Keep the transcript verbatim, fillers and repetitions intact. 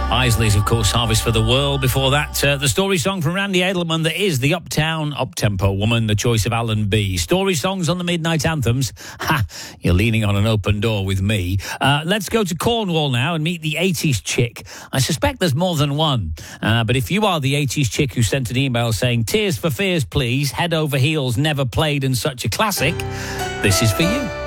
Isley's, of course, Harvest for the World. Before that, uh, the story song from Randy Edelman that is The Uptown Uptempo Woman, the choice of Alan B. Story songs on the Midnight Anthems. Ha! You're leaning on an open door with me. Uh, let's go to Cornwall now and meet the eighties chick. I suspect there's more than one. Uh, but if you are the eighties chick who sent an email saying, Tears for Fears, please, Head Over Heels, never played and such a classic, this is for you.